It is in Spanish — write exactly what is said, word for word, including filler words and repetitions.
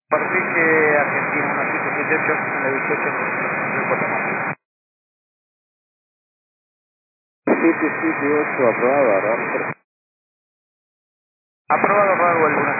Superficie Argentina uno cinco siete ocho, en la dieciocho, reporta más. siete siete ocho aprobado, ¿verdad? Aprobado Roswell uno